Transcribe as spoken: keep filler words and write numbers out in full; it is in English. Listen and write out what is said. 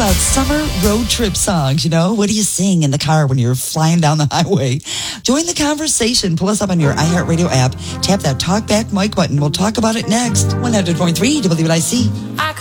about summer road trip songs, you know? What do you sing in the car when you're flying down the highway? Join the conversation. Pull us up on your iHeartRadio app. Tap that talkback mic button. We'll talk about it next. one hundred point three W I C. I